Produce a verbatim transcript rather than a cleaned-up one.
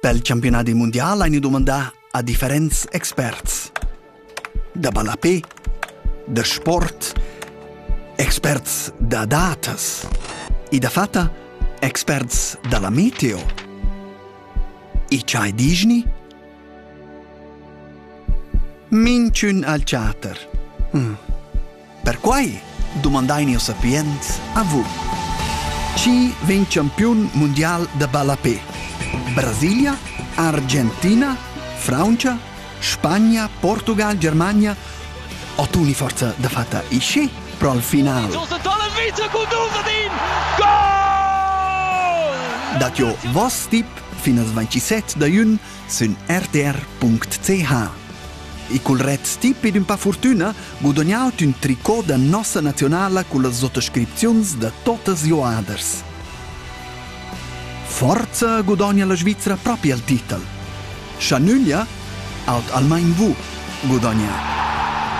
Pel campionati mondial hai domandà a differents experts. Da balapé, da sport, experts da datas e da fatta experts dalla meteo. E c'hai digni? Minciun al chatter. Hmm. Per quai domandai neo sapiens a vu. Chi ven campion mondial da balapé? Brasilia, Argentina, Francia, Spagna, Portugal, Germania? O tu ni forza da fatta isce pro al final? Datio vos tip fino al ventisette da jun sun r t r punct c h. E col red tip ed un pa fortuna guadagnaut un tricot da nossa nazionala con le sottoscripzions da totes joaders. Forza guadagna la Svizzera proprio al titel. Schanulia aut almain vu guadagna.